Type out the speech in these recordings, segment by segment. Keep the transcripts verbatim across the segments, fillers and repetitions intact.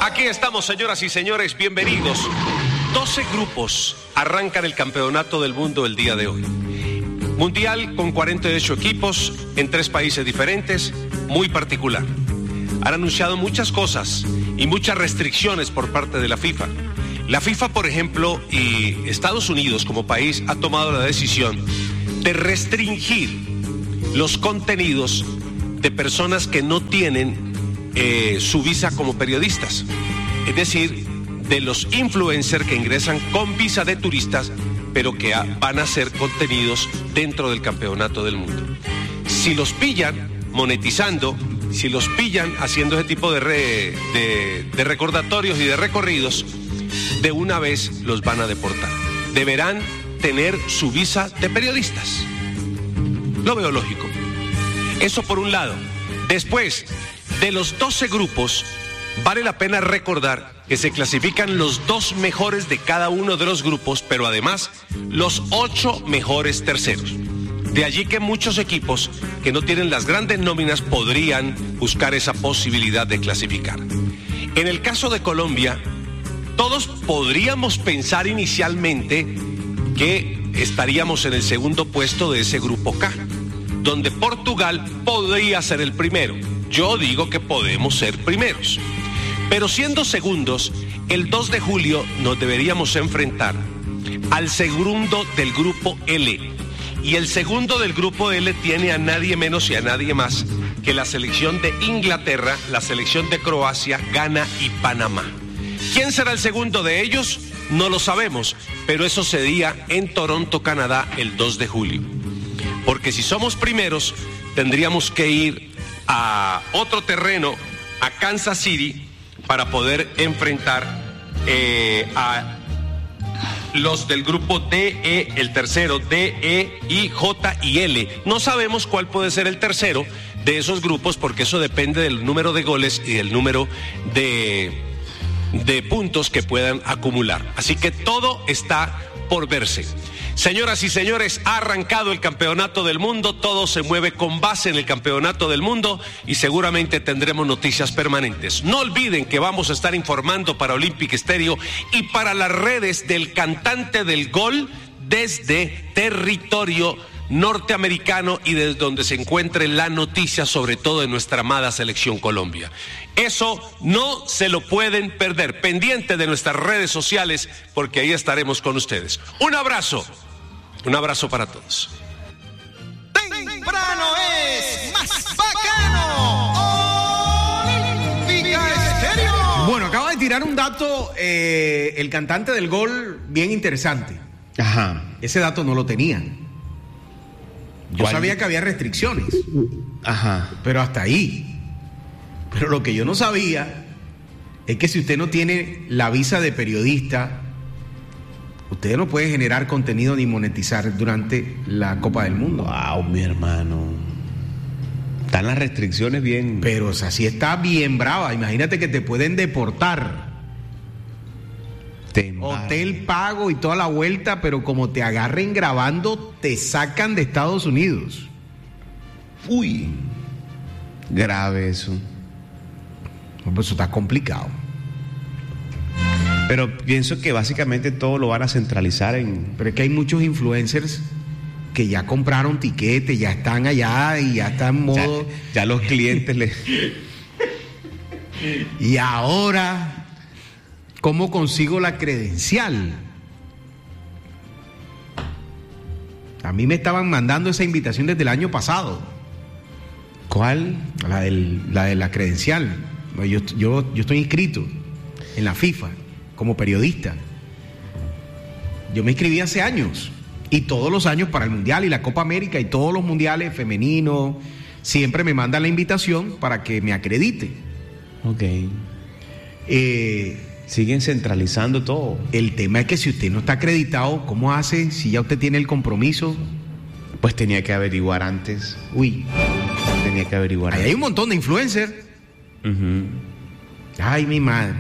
Aquí estamos, señoras y señores, bienvenidos. doce grupos arrancan el campeonato del mundo el día de hoy. Mundial con cuarenta y ocho equipos en tres países diferentes, muy particular. Han anunciado muchas cosas y muchas restricciones por parte de la FIFA. La FIFA, por ejemplo, y Estados Unidos como país ha tomado la decisión de restringir los contenidos de personas que no tienen eh, su visa como periodistas. Es decir, de los influencers que ingresan con visa de turistas, pero que van a hacer contenidos dentro del campeonato del mundo. Si los pillan monetizando, si los pillan haciendo ese tipo de, re, de, de recordatorios y de recorridos, de una vez los van a deportar. Deberán tener su visa de periodistas. Lo veo lógico. Eso por un lado. Después, de los doce grupos, vale la pena recordar que se clasifican los dos mejores de cada uno de los grupos, pero además los ocho mejores terceros. De allí que muchos equipos que no tienen las grandes nóminas podrían buscar esa posibilidad de clasificar. En el caso de Colombia, todos podríamos pensar inicialmente que estaríamos en el segundo puesto de ese grupo K, donde Portugal podría ser el primero. Yo digo que podemos ser primeros. Pero siendo segundos, el dos de julio nos deberíamos enfrentar al segundo del grupo L. Y el segundo del grupo L tiene a nadie menos y a nadie más que la selección de Inglaterra, la selección de Croacia, Ghana y Panamá. ¿Quién será el segundo de ellos? No lo sabemos, pero eso sería en Toronto, Canadá, el dos de julio. Porque si somos primeros, tendríamos que ir a otro terreno, a Kansas City, para poder enfrentar eh, a los del grupo D, E, el tercero, D, E, I, J y L. No sabemos cuál puede ser el tercero de esos grupos, porque eso depende del número de goles y del número de, de puntos que puedan acumular. Así que todo está por verse. Señoras y señores, ha arrancado el campeonato del mundo, todo se mueve con base en el campeonato del mundo y seguramente tendremos noticias permanentes. No olviden que vamos a estar informando para Olympic Stereo y para las redes del cantante del gol desde territorio norteamericano y desde donde se encuentre la noticia, sobre todo de nuestra amada selección Colombia. Eso no se lo pueden perder. Pendiente de nuestras redes sociales, porque ahí estaremos con ustedes. Un abrazo, un abrazo para todos. Temprano es más bacano. Olímpica Estéreo. Bueno, acaba de tirar un dato eh, el cantante del gol bien interesante. Ajá. Ese dato no lo tenía. Yo ¿Cuál? sabía que había restricciones. Ajá. Pero hasta ahí. Pero lo que yo no sabía es que si usted no tiene la visa de periodista, usted no puede generar contenido ni monetizar durante la Copa del Mundo. Wow, mi hermano. Están las restricciones bien. Pero o sea, sí está bien brava. Imagínate que te pueden deportar. Te Hotel pago y toda la vuelta, pero como te agarren grabando, te sacan de Estados Unidos. Uy. Grave eso. Pues eso está complicado. Pero pienso que básicamente todo lo van a centralizar en... Pero es que hay muchos influencers que ya compraron tiquetes, ya están allá y ya están en modo... Ya, ya los clientes le... Y ahora, ¿cómo consigo la credencial? A mí me estaban mandando esa invitación desde el año pasado. ¿Cuál? La, del, la de la credencial. Yo, yo, yo estoy inscrito en la FIFA como periodista. Yo me inscribí hace años y todos los años para el Mundial y la Copa América y todos los mundiales femeninos siempre me mandan la invitación para que me acredite. Ok. Eh, Siguen centralizando todo. El tema es que si usted no está acreditado, ¿cómo hace? Si ya usted tiene el compromiso. Pues tenía que averiguar antes. Uy. Tenía que averiguar. Ahí hay un montón de influencers. Uh-huh. Ay, mi madre.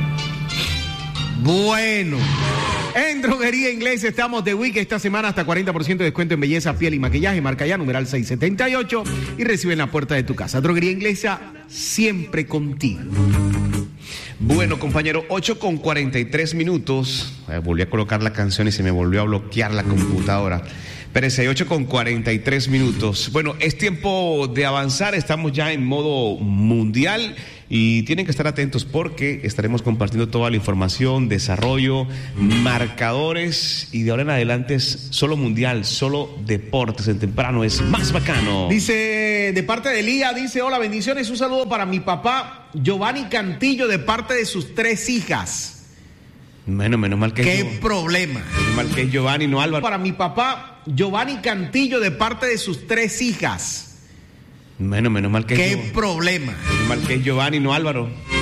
Bueno, en Droguería Inglesa estamos de week esta semana hasta cuarenta por ciento de descuento en belleza, piel y maquillaje. Marca ya numeral seiscientos setenta y ocho y recibe en la puerta de tu casa. Droguería Inglesa, siempre contigo. Bueno, compañero, ocho con cuarenta y tres minutos. Eh, volví a colocar la canción y se me volvió a bloquear la computadora. Espérese, ocho con cuarenta y tres minutos. Bueno, es tiempo de avanzar. Estamos ya en modo mundial y tienen que estar atentos porque estaremos compartiendo toda la información, desarrollo, marcadores y de ahora en adelante es solo mundial, solo deportes. En temprano es más bacano. Dice, de parte de Lía, dice, hola, bendiciones, un saludo para mi papá Giovanni Cantillo de parte de sus tres hijas. Bueno, menos mal que ¿Qué es problema? Menos mal que es Giovanni, no Álvaro. Para mi papá Giovanni Cantillo de parte de sus tres hijas. Bueno, menos mal que ¿Qué es problema? Menos mal que es Giovanni, no Álvaro.